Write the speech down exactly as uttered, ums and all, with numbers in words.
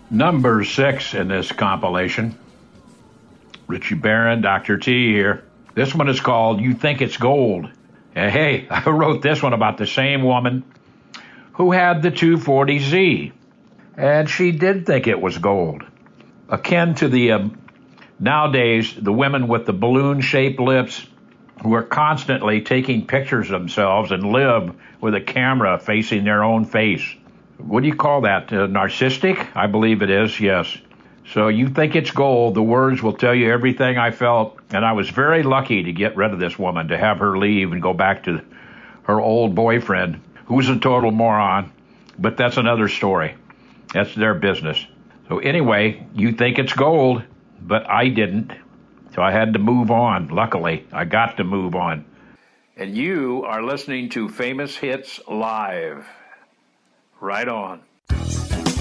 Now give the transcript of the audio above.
Number six in this compilation. Richie Barron, Doctor T here. This one is called You Think It's Gold. Hey, I wrote this one about the same woman who had the two forty Z, and she did think it was gold. Akin to the, uh, nowadays, the women with the balloon-shaped lips who are constantly taking pictures of themselves and live with a camera facing their own face. What do you call that? Uh, narcissistic? I believe it is, yes. So you think it's gold. The words will tell you everything I felt. And I was very lucky to get rid of this woman, to have her leave and go back to her old boyfriend, who's a total moron. But that's another story. That's their business. So anyway, you think it's gold, but I didn't. So I had to move on. Luckily, I got to move on. And you are listening to Famous Hits Live. Right on.